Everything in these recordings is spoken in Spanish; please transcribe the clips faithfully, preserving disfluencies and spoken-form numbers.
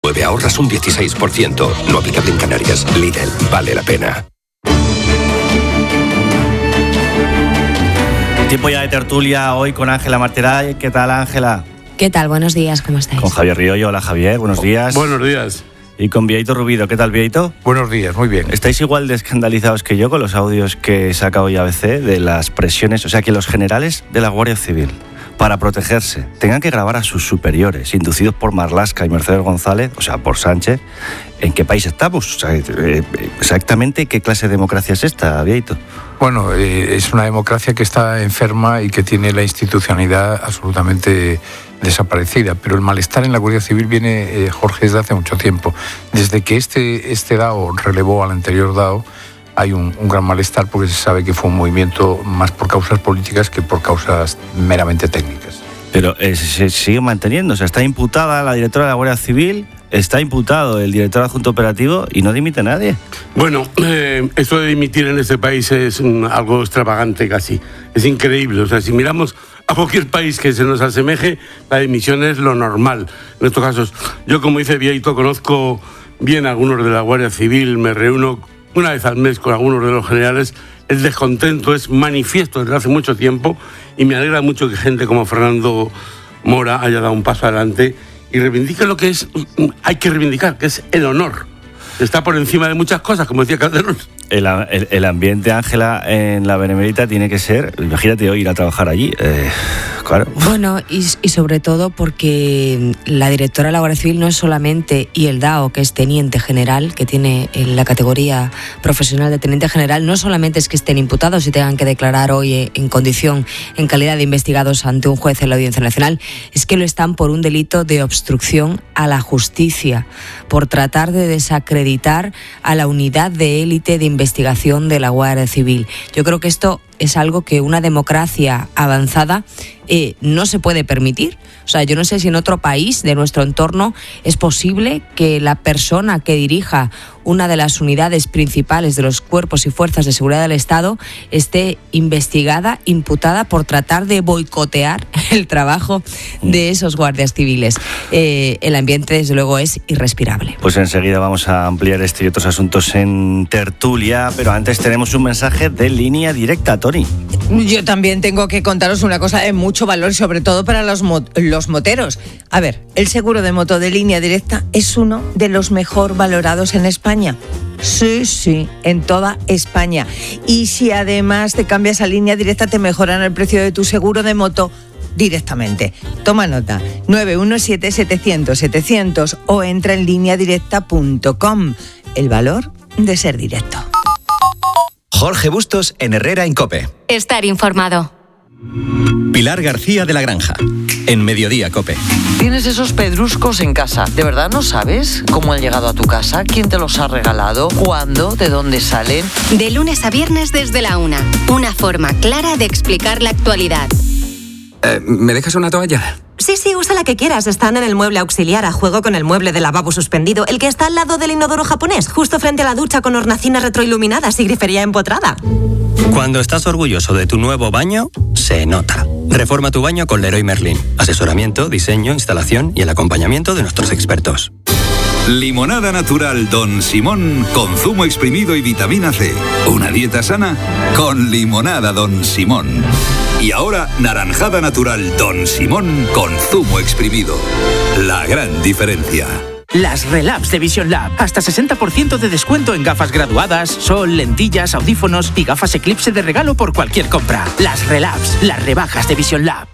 ahorras un dieciséis por ciento. No aplicable en Canarias. Lidl, vale la pena. Tiempo ya de tertulia hoy con Ángela Marteray. ¿Qué tal, Ángela? ¿Qué tal? Buenos días, ¿cómo estáis? Con Javier Riollo. Hola, Javier, buenos días. Buenos días. Y con Bieito Rubido. ¿Qué tal, Bieito? Buenos días, muy bien. ¿Estáis igual de escandalizados que yo con los audios que saca hoy A B C de las presiones? O sea, que los generales de la Guardia Civil, para protegerse, tengan que grabar a sus superiores, inducidos por Marlaska y Mercedes González, o sea, por Sánchez. ¿En qué país estamos? O sea, exactamente qué clase de democracia es esta, Bieito. Bueno, eh, es una democracia que está enferma y que tiene la institucionalidad absolutamente desaparecida, pero el malestar en la Guardia Civil viene, eh, Jorge, desde hace mucho tiempo. Desde que este, este D A O relevó al anterior D A O, hay un, un gran malestar porque se sabe que fue un movimiento más por causas políticas que por causas meramente técnicas. Pero eh, se sigue manteniendo, o sea, está imputada la directora de la Guardia Civil, está imputado el director adjunto operativo y no dimite nadie. Bueno, eh, esto de dimitir en este país es un, algo extravagante casi, es increíble. O sea, si miramos a cualquier país que se nos asemeje, la dimisión es lo normal. En estos casos, yo, como dice Bieito, conozco bien a algunos de la Guardia Civil, me reúno una vez al mes con algunos de los generales. El descontento es manifiesto desde hace mucho tiempo y me alegra mucho que gente como Fernando Mora haya dado un paso adelante y reivindica lo que es, hay que reivindicar, que es el honor. Está por encima de muchas cosas, como decía Calderón. El, el, el ambiente, Ángela, en la Benemérita tiene que ser, imagínate hoy ir a trabajar allí, eh, claro. Bueno, y, y sobre todo porque la directora de la Guardia Civil no es solamente, y el D A O, que es teniente general, que tiene la categoría profesional de teniente general, no solamente es que estén imputados y tengan que declarar hoy en condición, en calidad de investigados ante un juez en la Audiencia Nacional, es que lo están por un delito de obstrucción a la justicia, por tratar de desacreditar a la unidad de élite de investigación de la Guardia Civil. Yo creo que esto es algo que una democracia avanzada eh, no se puede permitir. O sea, yo no sé si en otro país de nuestro entorno es posible que la persona que dirija una de las unidades principales de los cuerpos y fuerzas de seguridad del Estado esté investigada, imputada por tratar de boicotear el trabajo de esos guardias civiles. Eh, el ambiente, desde luego, es irrespirable. Pues enseguida vamos a ampliar este y otros asuntos en tertulia, pero antes tenemos un mensaje de línea directa, Tony. Yo también tengo que contaros una cosa de mucho valor, sobre todo para los, mo- los moteros. A ver, el seguro de moto de línea directa es uno de los mejor valorados en España. Sí, sí, en toda España. Y si además te cambias a línea directa, te mejoran el precio de tu seguro de moto directamente. Toma nota, nueve uno siete, setecientos, setecientos o entra en línea directa punto com. El valor de ser directo. Jorge Bustos en Herrera en COPE. Estar informado. Pilar García de la Granja, en Mediodía COPE. Tienes esos pedruscos en casa. ¿De verdad no sabes cómo han llegado a tu casa? ¿Quién te los ha regalado? ¿Cuándo? ¿De dónde salen? De lunes a viernes desde la una. Una forma clara de explicar la actualidad. Eh, ¿Me dejas una toalla? Sí, sí, usa la que quieras. Están en el mueble auxiliar, a juego con el mueble de lavabo suspendido, el que está al lado del inodoro japonés, justo frente a la ducha con hornacinas retroiluminadas y grifería empotrada. Cuando estás orgulloso de tu nuevo baño, se nota. Reforma tu baño con Leroy Merlin. Asesoramiento, diseño, instalación y el acompañamiento de nuestros expertos. Limonada natural Don Simón con zumo exprimido y vitamina C. Una dieta sana con limonada Don Simón. Y ahora, naranjada natural Don Simón con zumo exprimido. La gran diferencia. Las Relabs de Vision Lab. Hasta sesenta por ciento de descuento en gafas graduadas, sol, lentillas, audífonos y gafas Eclipse de regalo por cualquier compra. Las Relabs, las rebajas de Vision Lab.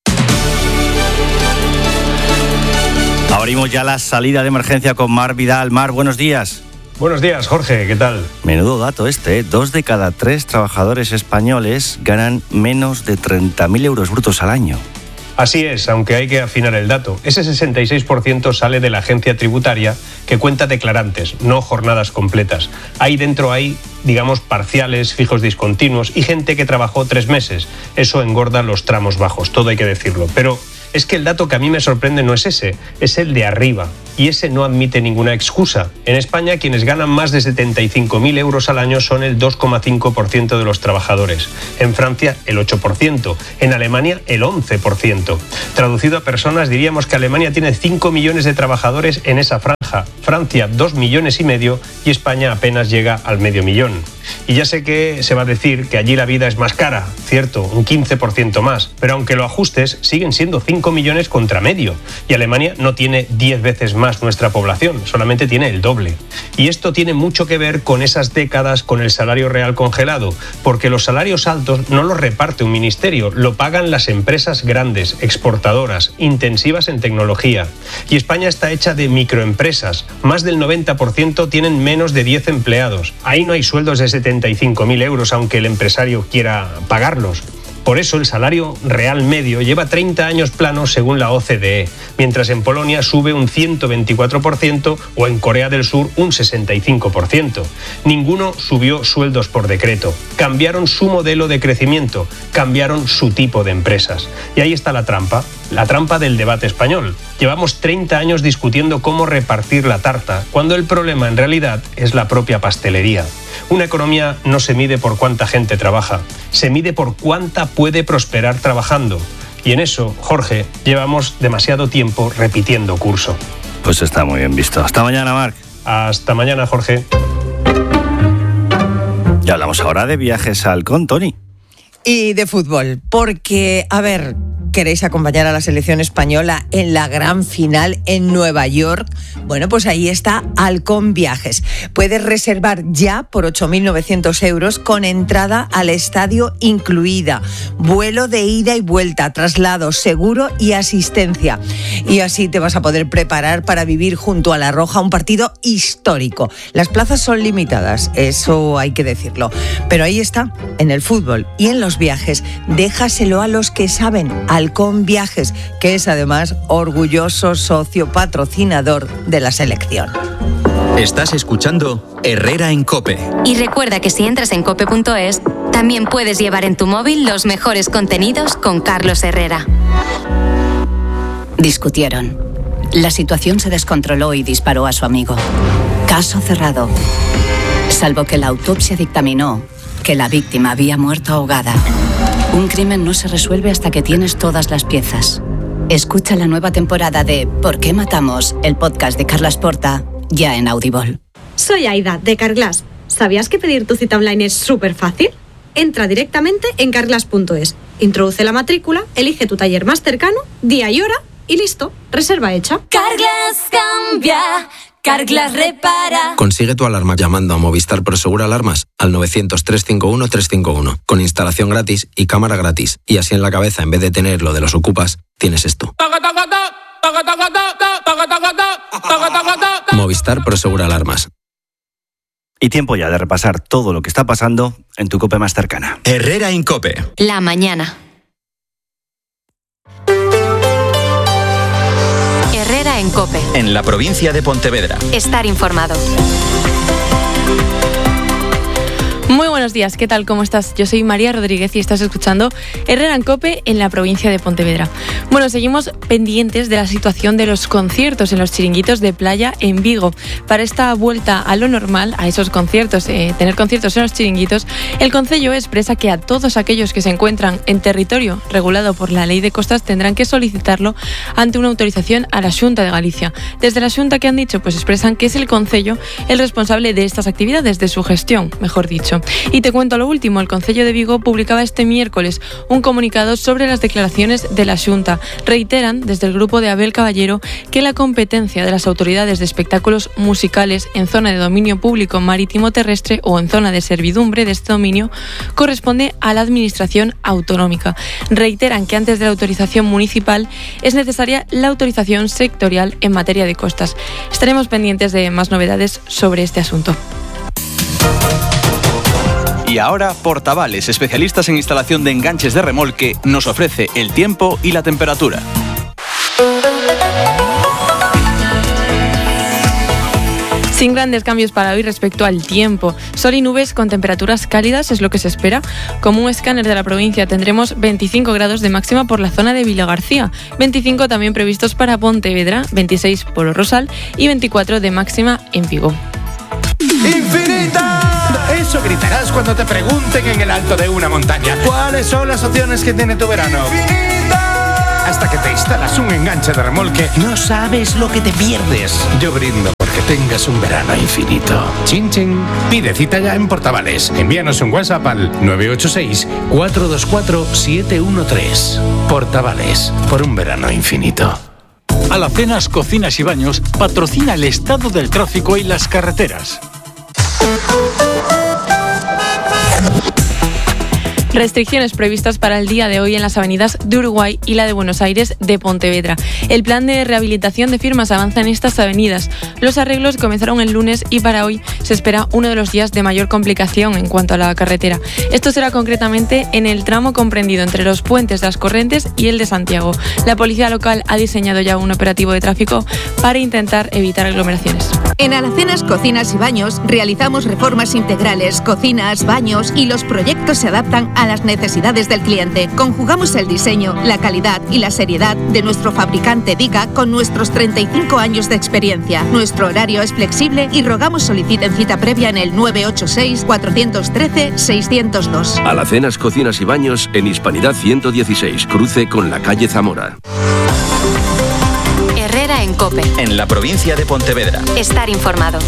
Abrimos ya la salida de emergencia con Mar Vidal. Mar, buenos días. Buenos días, Jorge, ¿qué tal? Menudo dato este, ¿eh? Dos de cada tres trabajadores españoles ganan menos de treinta mil euros brutos al año. Así es, aunque hay que afinar el dato. Ese sesenta y seis por ciento sale de la agencia tributaria, que cuenta declarantes, no jornadas completas. Ahí dentro hay, digamos, parciales, fijos discontinuos y gente que trabajó tres meses. Eso engorda los tramos bajos, todo hay que decirlo. Pero es que el dato que a mí me sorprende no es ese, es el de arriba. Y ese no admite ninguna excusa. En España, quienes ganan más de setenta y cinco mil euros al año son el dos coma cinco por ciento de los trabajadores. En Francia, el ocho por ciento. En Alemania, el once por ciento. Traducido a personas, diríamos que Alemania tiene cinco millones de trabajadores en esa franja Francia dos millones y medio y España apenas llega al medio millón. Y ya sé que se va a decir que allí la vida es más cara, cierto, un quince por ciento más, pero aunque lo ajustes, siguen siendo cinco millones contra medio. Y Alemania no tiene diez veces más nuestra población, solamente tiene el doble. Y esto tiene mucho que ver con esas décadas con el salario real congelado, porque los salarios altos no los reparte un ministerio, lo pagan las empresas grandes, exportadoras, intensivas en tecnología. Y España está hecha de microempresas, más del noventa por ciento tienen menos de diez empleados. Ahí no hay sueldos de setenta y cinco mil euros, aunque el empresario quiera pagarlos. Por eso el salario real medio lleva treinta años planos según la O C D E, mientras en Polonia sube un ciento veinticuatro por ciento o en Corea del Sur un sesenta y cinco por ciento. Ninguno subió sueldos por decreto. Cambiaron su modelo de crecimiento, cambiaron su tipo de empresas. Y ahí está la trampa, la trampa del debate español. Llevamos treinta años discutiendo cómo repartir la tarta, cuando el problema en realidad es la propia pastelería. Una economía no se mide por cuánta gente trabaja, se mide por cuánta puede prosperar trabajando. Y en eso, Jorge, llevamos demasiado tiempo repitiendo curso. Pues está muy bien visto. Hasta mañana, Marc. Hasta mañana, Jorge. Y hablamos ahora de viajes al con Tony. Y de fútbol, porque, a ver, queréis acompañar a la selección española en la gran final en Nueva York, bueno, pues ahí está Halcón Viajes. Puedes reservar ya por ocho mil novecientos euros con entrada al estadio incluida, vuelo de ida y vuelta, traslado seguro y asistencia. Y así te vas a poder preparar para vivir junto a La Roja un partido histórico. Las plazas son limitadas, eso hay que decirlo, pero ahí está, en el fútbol y en los viajes, déjaselo a los que saben. Halcón Viajes, que es además orgulloso socio patrocinador de la selección. Estás escuchando Herrera en COPE. Y recuerda que si entras en cope punto es, también puedes llevar en tu móvil los mejores contenidos con Carlos Herrera. Discutieron. La situación se descontroló y disparó a su amigo. Caso cerrado. Salvo que la autopsia dictaminó que la víctima había muerto ahogada. Un crimen no se resuelve hasta que tienes todas las piezas. Escucha la nueva temporada de ¿Por qué matamos?, el podcast de Carlas Porta, ya en Audible. Soy Aida, de Carglass. ¿Sabías que pedir tu cita online es súper fácil? Entra directamente en carglass punto es, introduce la matrícula, elige tu taller más cercano, día y hora y listo, reserva hecha. Carglass cambia, Carglass repara. Consigue tu alarma llamando a Movistar Prosegur Alarmas al novecientos, trescientos cincuenta y uno, trescientos cincuenta y uno, con instalación gratis y cámara gratis. Y así en la cabeza, en vez de tener lo de los ocupas, tienes esto. Movistar Prosegur Alarmas. Y tiempo ya de repasar todo lo que está pasando en tu COPE más cercana. Herrera en COPE. La mañana. Herrera en COPE. En la provincia de Pontevedra. Estar informado. Muy buenos días, ¿qué tal? ¿Cómo estás? Yo soy María Rodríguez y estás escuchando Herrera en COPE en la provincia de Pontevedra. Bueno, seguimos pendientes de la situación de los conciertos en los chiringuitos de playa en Vigo. Para esta vuelta a lo normal, a esos conciertos, eh, tener conciertos en los chiringuitos, el Concello expresa que a todos aquellos que se encuentran en territorio regulado por la Ley de Costas tendrán que solicitarlo ante una autorización a la Xunta de Galicia. Desde la Xunta, ¿qué han dicho? Pues expresan que es el Concello el responsable de estas actividades, de su gestión, mejor dicho. Y te cuento lo último, el Concello de Vigo publicaba este miércoles un comunicado sobre las declaraciones de la Xunta. Reiteran desde el grupo de Abel Caballero que la competencia de las autoridades de espectáculos musicales en zona de dominio público marítimo terrestre o en zona de servidumbre de este dominio corresponde a la administración autonómica. Reiteran que antes de la autorización municipal es necesaria la autorización sectorial en materia de costas. Estaremos pendientes de más novedades sobre este asunto. Y ahora, Portavales, especialistas en instalación de enganches de remolque, nos ofrece el tiempo y la temperatura. Sin grandes cambios para hoy respecto al tiempo. Sol y nubes con temperaturas cálidas es lo que se espera. Como un escáner de la provincia tendremos veinticinco grados de máxima por la zona de Vilagarcía, veinticinco también previstos para Pontevedra, veintiséis por Rosal y veinticuatro de máxima en Vigo. ¡Infinita! Eso gritarás cuando te pregunten en el alto de una montaña ¿cuáles son las opciones que tiene tu verano? ¡Infinita! Hasta que te instalas un enganche de remolque, no sabes lo que te pierdes. Yo brindo por que tengas un verano infinito. Chin chin. Pide cita ya en Portavales. Envíanos un WhatsApp al nueve ocho seis, cuatro dos cuatro, siete uno tres. Portavales, por un verano infinito. Alacenas Cocinas y Baños patrocina el estado del tráfico y las carreteras. Restricciones previstas para el día de hoy en las avenidas de Uruguay y la de Buenos Aires de Pontevedra. El plan de rehabilitación de firmas avanza en estas avenidas. Los arreglos comenzaron el lunes y para hoy se espera uno de los días de mayor complicación en cuanto a la carretera. Esto será concretamente en el tramo comprendido entre los puentes de las Corrientes y el de Santiago. La policía local ha diseñado ya un operativo de tráfico para intentar evitar aglomeraciones. En Alacenas Cocinas y Baños realizamos reformas integrales, cocinas, baños y los proyectos se adaptan a las necesidades del cliente. Conjugamos el diseño, la calidad y la seriedad de nuestro fabricante Dica con nuestros treinta y cinco años de experiencia. Nuestro horario es flexible y rogamos soliciten cita previa en el nueve ocho seis, cuatro uno tres, seis cero dos. Alacenas Cocinas y Baños en Hispanidad ciento dieciséis, cruce con la calle Zamora. Herrera en COPE. En la provincia de Pontevedra. Estar informado.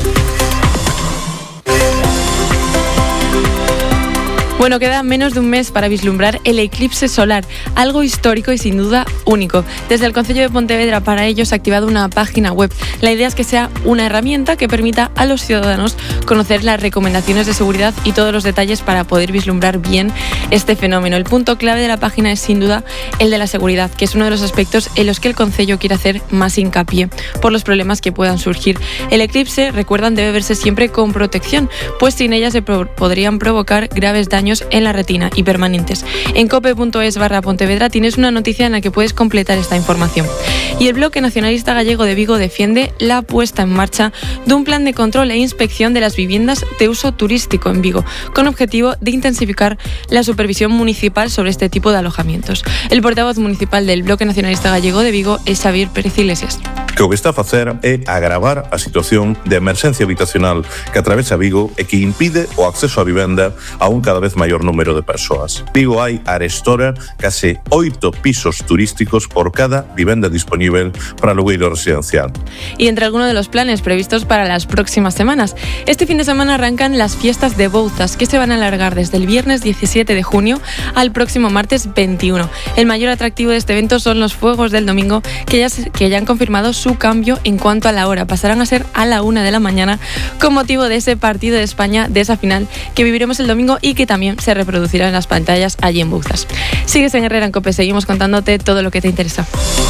Bueno, queda menos de un mes para vislumbrar el eclipse solar, algo histórico y sin duda único. Desde el Concello de Pontevedra para ello se ha activado una página web. La idea es que sea una herramienta que permita a los ciudadanos conocer las recomendaciones de seguridad y todos los detalles para poder vislumbrar bien este fenómeno. El punto clave de la página es sin duda el de la seguridad, que es uno de los aspectos en los que el Concello quiere hacer más hincapié por los problemas que puedan surgir. El eclipse, recuerdan, debe verse siempre con protección, pues sin ella se pro- podrían provocar graves daños en la retina y permanentes. En cope.es barra Pontevedra tienes una noticia en la que puedes completar esta información. Y el Bloque Nacionalista Gallego de Vigo defiende la puesta en marcha de un plan de control e inspección de las viviendas de uso turístico en Vigo, con objetivo de intensificar la supervisión municipal sobre este tipo de alojamientos. El portavoz municipal del Bloque Nacionalista Gallego de Vigo es Xavier Pérez Iglesias. Que o que está a facer é agravar a situación de emerxencia habitacional que atravesa Vigo e que impide o acceso á vivenda a un cada vez maior número de persoas. Vigo hai arestora case oito pisos turísticos por cada vivenda disponível para alugueiro residencial. Y entre algunos de los planes previstos para las próximas semanas, este fin de semana arrancan las fiestas de Bouzas, que se van a alargar desde el viernes diecisiete de junio al próximo martes veintiuno. El mayor atractivo de este evento son los fuegos del domingo, que ya, se, que ya han confirmado su cambio en cuanto a la hora. Pasarán a ser a la una de la mañana con motivo de ese partido de España, de esa final que viviremos el domingo y que también se reproducirá en las pantallas allí en Bouzas. Sigues en Herrera en COPE, seguimos contándote todo lo que te interesa.